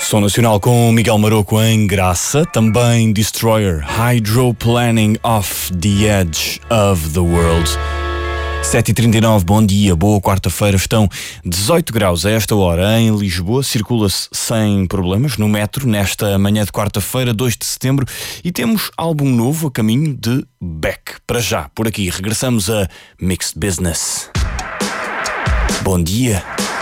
Som nacional com Miguel Maroco em Graça, também Destroyer, Hydroplaning Off the Edge of the World. 7h39, bom dia, boa quarta-feira. Estão 18 graus a esta hora em Lisboa. Circula-se sem problemas no metro nesta manhã de quarta-feira, 2 de setembro. E temos álbum novo a caminho de Beck. Para já, por aqui, regressamos a Mixed Business. Bom dia.